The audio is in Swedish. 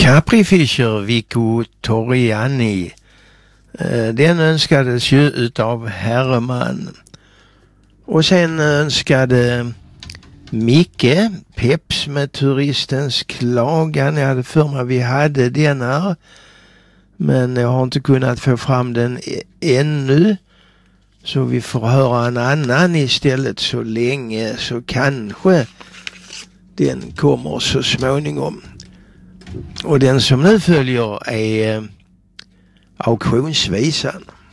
Caprifisher Vico Torriani. Den önskades ju utav Herreman. Och sen önskade Micke Peps med Turistens klagan. Jag hade för mig vi hade den här. Men jag har inte kunnat få fram den ännu. Så vi får höra en annan istället så länge. Så kanske den kommer så småningom. Och den som nu följer är auktionsvisan.